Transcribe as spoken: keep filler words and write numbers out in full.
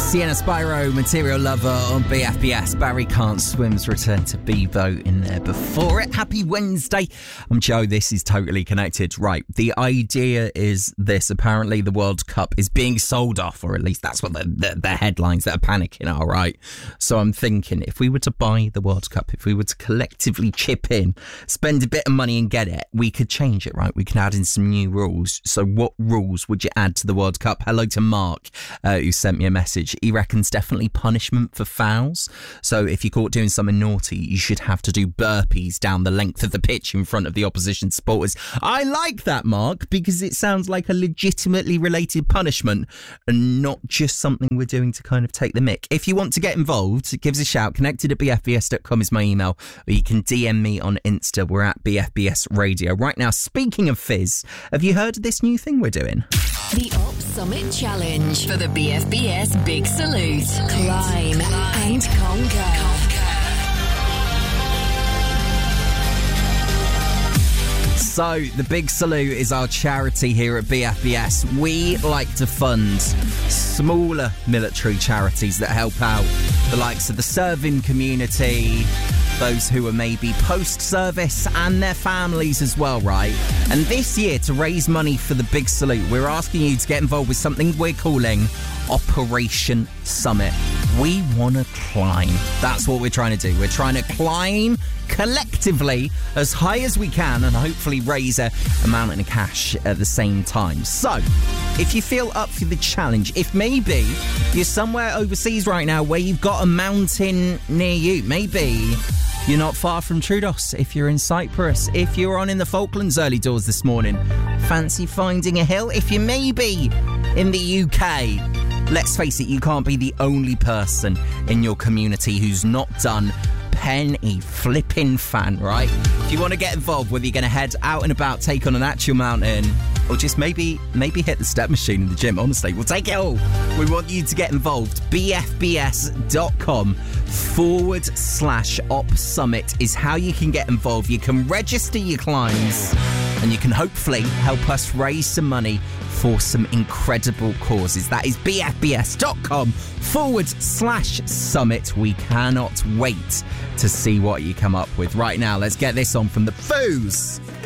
Sienna Spyro, Material Lover on B F B S. Barry Can't Swim's return to Bevo in there before it. Happy Wednesday. I'm Joe. This is Totally Connected. Right. The idea is this. Apparently the World Cup is being sold off, or at least that's what the, the, the headlines that are panicking are, right? So I'm thinking if we were to buy the World Cup, if we were to collectively chip in, spend a bit of money and get it, we could change it, right? We could add in some new rules. So what rules would you add to the World Cup? Hello to Mark, uh, who sent me a message. He reckons definitely punishment for fouls. So if you're caught doing something naughty, you should have to do burpees down the length of the pitch in front of the opposition supporters. I like that, Mark, because it sounds like a legitimately related punishment and not just something we're doing to kind of take the mick. If you want to get involved, give us a shout. Connected at b f b s dot com is my email, or you can D M me on Insta. We're at B F B S Radio. Right now, speaking of fizz, have you heard of this new thing we're doing? The Op Summit Challenge for the B F B S Big Salute. Climb and conquer. So, the Big Salute is our charity here at B F B S. We like to fund smaller military charities that help out the likes of the serving community, those who are maybe post-service, and their families as well, right? And this year, to raise money for the Big Salute, we're asking you to get involved with something we're calling Operation Summit. We want to climb. That's what we're trying to do. We're trying to climb collectively as high as we can and hopefully raise a, a mountain of cash at the same time. So, if you feel up for the challenge, if maybe you're somewhere overseas right now where you've got a mountain near you, maybe you're not far from Troodos, if you're in Cyprus, if you're on in the Falklands early doors this morning, fancy finding a hill, if you may be in the U K, let's face it, you can't be the only person in your community who's not done penny flipping fan, right? If you want to get involved, whether you're going to head out and about, take on an actual mountain, or just maybe maybe hit the step machine in the gym, honestly, we'll take it all. We want you to get involved. B F B S dot com forward slash op summit is how you can get involved. You can register your climbs and you can hopefully help us raise some money for some incredible causes. That is B F B S dot com forward slash summit. We cannot wait to see what you come up with. Right now, let's get this on from the Foos.